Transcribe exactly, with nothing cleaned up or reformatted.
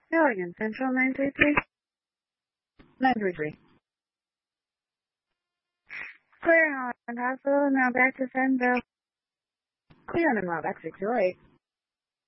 Milligan Central nine three three. nine three three. Clear on Hospital, now back to Fenville. Clear on and route back six oh eight.